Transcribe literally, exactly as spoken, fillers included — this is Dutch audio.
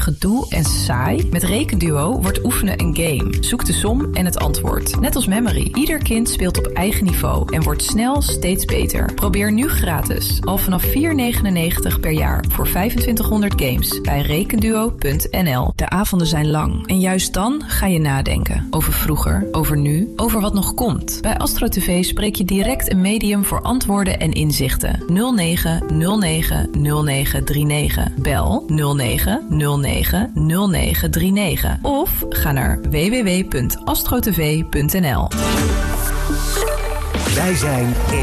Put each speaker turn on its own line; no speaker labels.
gedoe en saai? Met Rekenduo wordt oefenen een game. Zoek de som en het antwoord. Net als Memory. Ieder kind speelt op eigen niveau en wordt snel steeds beter. Probeer nu gratis. Al vanaf vier euro negenennegentig per jaar voor vijfentwintighonderd games bij rekenduo punt n l. De avonden zijn lang en juist dan ga je nadenken. Over vroeger, over nu, over wat nog komt. Bij Astro T V spreek je direct een medium voor antwoorden en inzichten. nul negen nul negen nul negen drie negen. Bel nul negen nul negen nul negen drie negen. Of ga naar w w w punt astrotv punt n l.
Wij zijn